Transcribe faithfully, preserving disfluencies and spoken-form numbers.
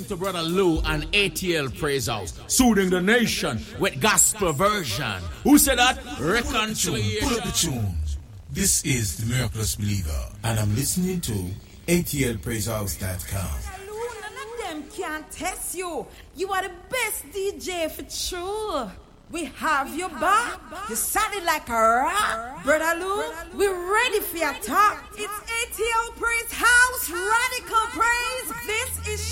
to Brother Lou and A T L Praise House, soothing the nation with gospel version. Who said that? Reconciliation. Pull up the tunes. This is the Miraculous Believer, and I'm listening to A T L Praise House dot com. None of them can test you. You are the best D J for sure. We have your back. You sounded like a rock. Brother Lou, we're ready for your talk. It's A T L Praise House, Radical Praise